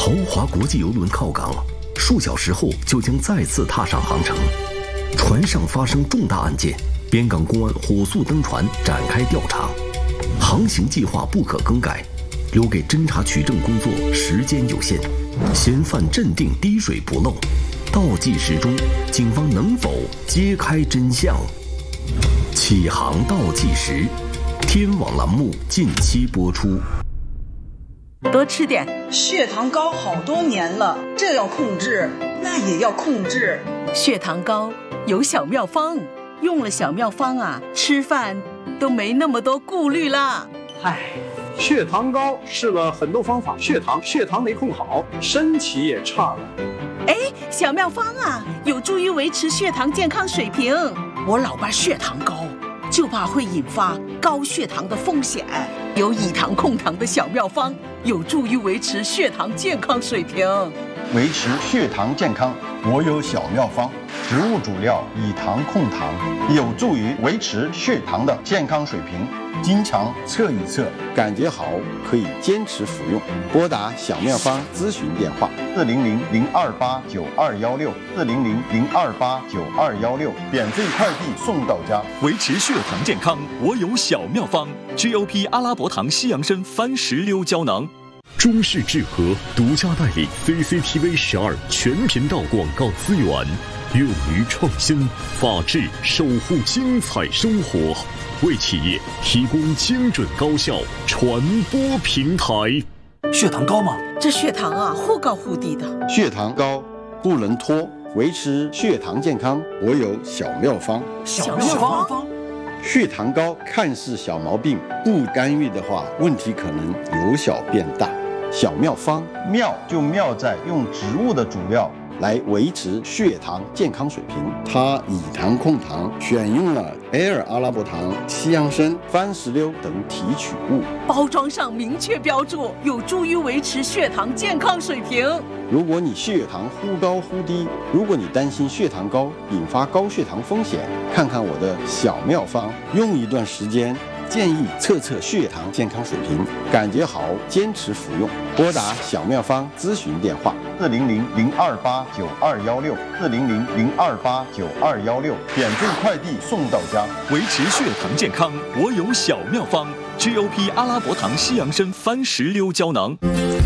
豪华国际邮轮靠港，数小时后就将再次踏上航程。船上发生重大案件，边港公安火速登船展开调查，航行计划不可更改，留给侦查取证工作时间有限，嫌犯镇定滴水不漏。倒计时中，警方能否揭开真相？启航倒计时，天网栏目近期播出。 多吃点， 血糖高好多年了，这要控制，那也要控制。 血糖高有小妙方，用了小妙方啊，吃饭都没那么多顾虑啦。 血糖高试了很多方法，血糖没控好，身体也差了。 小妙方啊，有助于维持血糖健康水平。我老爸血糖高，就怕会引发高血糖的风险。有以糖控糖的小妙方，有助于维持血糖健康水平。 维持血糖健康，我有小妙方。植物主料以糖控糖，有助于维持血糖的健康水平。经常测一测，感觉好可以坚持服用。拨打小妙方咨询电话：400-028-9216，400-028-9216，免费快递送到家。 维持血糖健康，我有小妙方 ：GOP 阿拉伯糖西洋参番石榴胶囊。 中视智和独家代理 CCTV12全频道广告资源，勇于创新，法治守护精彩生活，为企业提供精准高效传播平台。 血糖高吗？ 这血糖啊，忽高忽低的。 血糖高不能拖，维持血糖健康，我有小妙方。 小妙方。 血糖高看似小毛病，不干预的话，问题可能由小变大。小妙方，妙就妙在用植物的主料来维持血糖健康水平。它以糖控糖，选用了埃尔阿拉伯糖、西洋参、番石榴等提取物， 包装上明确标注，有助于维持血糖健康水平。 如果你血糖忽高忽低，如果你担心血糖高引发高血糖风险，看看我的小妙方，用一段时间，建议测测血糖健康水平，感觉好坚持服用。拨打小妙方咨询电话：400-028-9216，400-028-9216，免费快递送到家。 维持血糖健康，我有小妙方 ：GOP 阿拉伯糖西洋参番石榴胶囊。